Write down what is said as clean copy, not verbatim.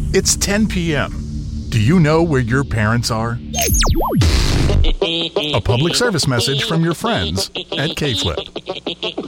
It's 10 p.m. Do you know where your parents are? A public service message from your friends at K-Flip.